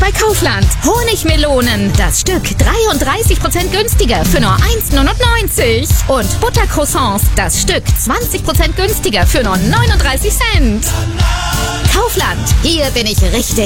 bei Kaufland. Honigmelonen, das Stück 33% günstiger für nur 1,99. Und Buttercroissants, das Stück 20% günstiger für nur 39 Cent. Kaufland, hier bin ich richtig.